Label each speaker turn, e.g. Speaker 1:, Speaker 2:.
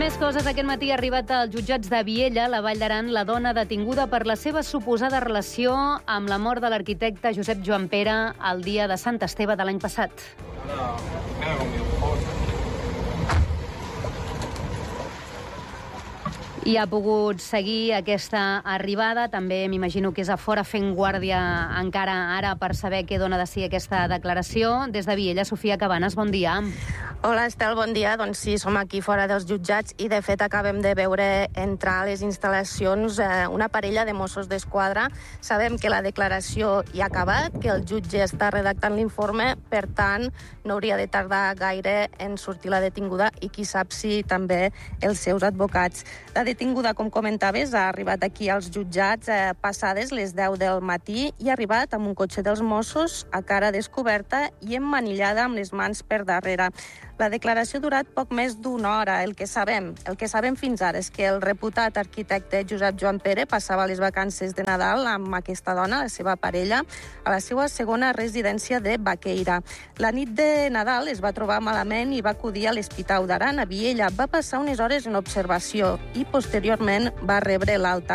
Speaker 1: més coses. Aquest matí ha arribat als jutjats de Viella, la Vall d'Aran, la dona detinguda per la seva suposada relació amb la mort de l'arquitecte Josep Joan Pere el dia de Sant Esteve de l'any passat. I ha pogut seguir aquesta arribada. També m'imagino que és a fora fent guàrdia encara ara per saber què dona de si aquesta declaració. Des de Viella, Sofia Cabanes, bon dia.
Speaker 2: Hola, Estel, bon dia. Doncs sí, som aquí fora dels jutjats i, de fet, acabem de veure entrar a les instal·lacions una parella de Mossos d'Esquadra. Sabem que la declaració ja ha acabat, que el jutge està redactant l'informe, per tant, no hauria de tardar gaire en sortir la detinguda i qui sap si també els seus advocats. La detinguda, com comentaves, ha arribat aquí als jutjats passades les 10 del matí i ha arribat amb un cotxe dels Mossos a cara descoberta i emmanillada amb les mans per darrere. La declaració ha durat poc més d'una hora. El que sabem fins ara és que el reputat arquitecte Josep Joan Pere passava les vacances de Nadal amb aquesta dona, la seva parella, a la seva segona residència de Baqueira. La nit de Nadal es va trobar malament i va acudir a l'Hospital d'Aran, a Viella. Va passar unes hores en observació i posteriorment va rebre l'alta.